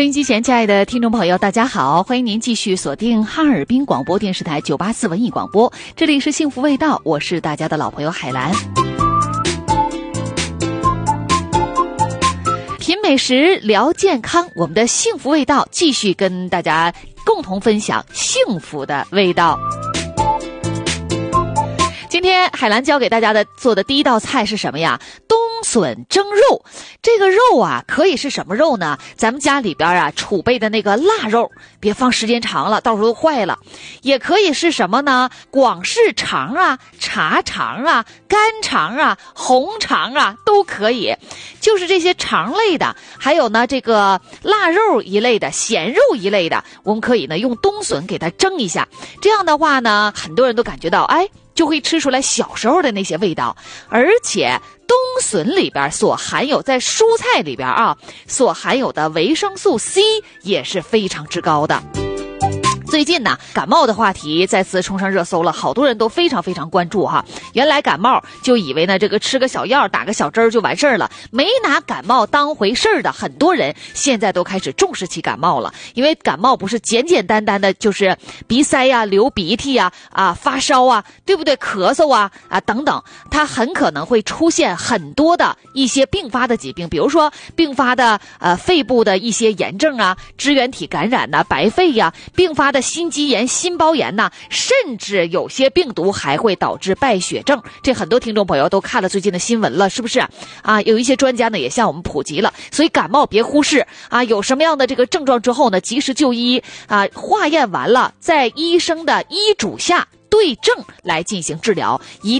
收音机前亲爱的听众朋友大家好，欢迎您继续锁定哈尔滨广播电视台984文艺广播，这里是幸福味道，我是大家的老朋友海兰。品美食聊健康，我们的幸福味道继续跟大家共同分享幸福的味道。今天海兰教给大家的做的第一道菜是什么呀？冬笋蒸肉。这个肉啊，可以是什么肉呢？咱们家里边啊储备的那个腊肉，别放时间长了，到时候坏了。也可以是什么呢？广式肠啊、茶肠啊、干肠啊、红肠啊都可以。就是这些肠类的，还有呢这个腊肉一类的、咸肉一类的，我们可以呢用冬笋给它蒸一下。这样的话呢，很多人都感觉到就会吃出来小时候的那些味道。而且冬笋里边所含有，在蔬菜里边所含有的维生素 C 也是非常之高的。最近呢，感冒的话题再次冲上热搜了，好多人都非常非常关注哈。原来感冒就以为呢这个吃个小药打个小针就完事儿了，没拿感冒当回事儿的很多人现在都开始重视起感冒了。因为感冒不是简简单单的就是鼻塞呀、流鼻涕呀、发烧啊，对不对？咳嗽啊等等，它很可能会出现很多的一些并发的疾病，比如说并发的肺部的一些炎症啊、支原体感染呐、白肺呀，并发的心肌炎、心包炎呐，甚至有些病毒还会导致败血症。这很多听众朋友都看了最近的新闻了，是不是有一些专家呢也向我们普及了。所以感冒别忽视有什么样的这个症状之后呢，及时就医化验完了，在医生的医嘱下对症来进行治疗，一